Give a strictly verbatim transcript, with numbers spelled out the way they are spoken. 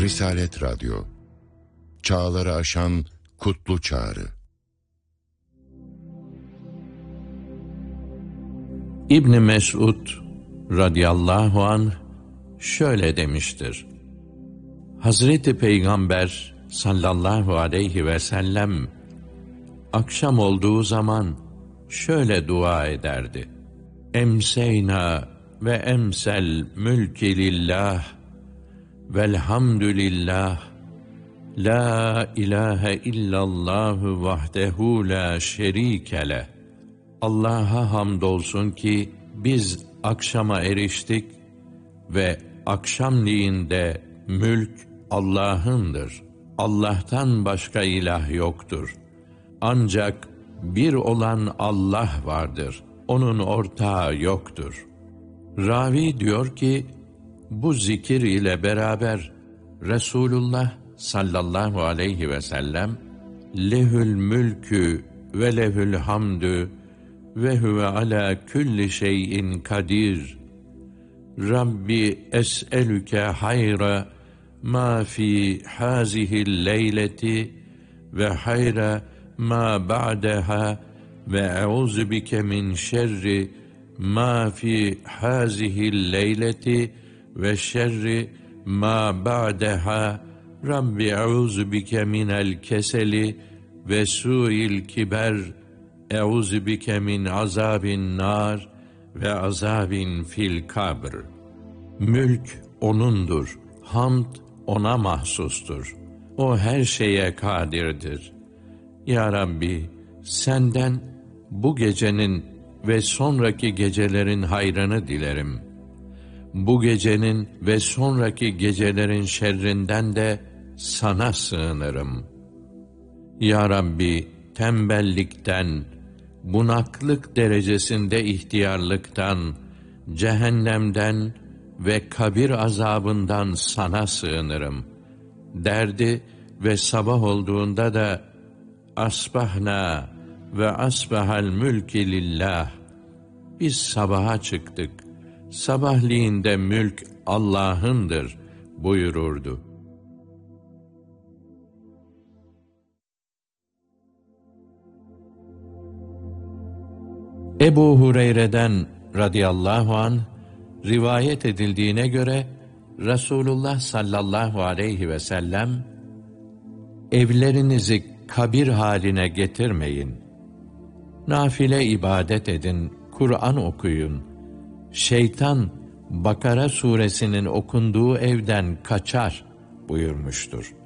Risalet Radyo, çağları aşan kutlu çağrı. İbn Mesud radıyallahu anh şöyle demiştir: Hazreti Peygamber sallallahu aleyhi ve sellem akşam olduğu zaman şöyle dua ederdi: Emseyna ve emsel mülki lillah velhamdülillah la ilahe illallahu vahdehu la şerike leh. Allah'a hamdolsun ki biz akşama eriştik ve akşamliğinde mülk Allah'ındır. Allah'tan başka ilah yoktur. Ancak bir olan Allah vardır. Onun ortağı yoktur. Ravi diyor ki, bu zikir ile beraber Resulullah sallallahu aleyhi ve sellem lehül mülkü ve lehül hamdü ve huve ala külli şeyin kadir. Rabbi es'elüke hayra ma fi hazihil leyleti ve hayra ma ba'daha ve eûzu bike min şerri ma fi hazihil leyleti ve şerri ma ba'daha. Rabbi eûzu bike minel keseli ve su'il kiber. Eûzu bike min azabin nar ve azabin fil kabr. Mülk O'nundur, hamd O'na mahsustur. O her şeye kadirdir. Ya Rabbi, senden bu gecenin ve sonraki gecelerin hayrını dilerim. Bu gecenin ve sonraki gecelerin şerrinden de sana sığınırım. Ya Rabbi, tembellikten, bunaklık derecesinde ihtiyarlıktan, cehennemden ve kabir azabından sana sığınırım. Derdi ve sabah olduğunda da asbahna ve asbahal mülki lillah. Biz sabaha çıktık. Sabahliğinde mülk Allah'ındır buyururdu. Ebu Hureyre'den radıyallahu anh rivayet edildiğine göre Resulullah sallallahu aleyhi ve sellem evlerinizi kabir haline getirmeyin. Nafile ibadet edin, Kur'an okuyun. Şeytan Bakara suresinin okunduğu evden kaçar buyurmuştur.